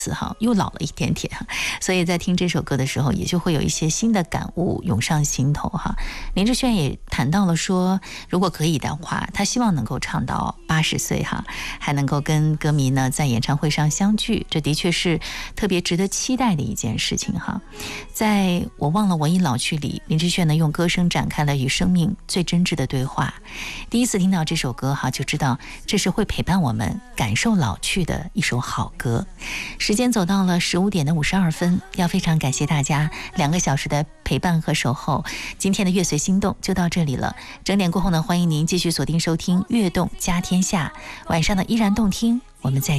又老了一点点，所以在听这首歌的时候，也就会有一些新的感悟涌上心头哈。林志炫也谈到了说，如果可以的话，他希望能够唱到80岁哈，还能够跟歌迷呢在演唱会上相聚，这的确是特别值得期待的一件事情哈。在我忘了我已老去里，林志炫呢用歌声展开了与生命最真挚的对话。第一次听到这首歌哈，就知道这是会陪伴我们感受老去的一首好歌。时间走到了15点的52分，要非常感谢大家2个小时的陪伴和守候。今天的乐随心动就到这里了，整点过后呢，欢迎您继续锁定收听《悦动加天下》，晚上的依然动听，我们再见。